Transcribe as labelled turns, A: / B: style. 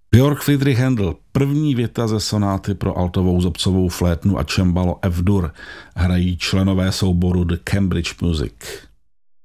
A: Georg Friedrich Händel, první věta ze sonáty pro altovou zobcovou flétnu a čembalo F-dur hrají členové souboru The Cambridge Music.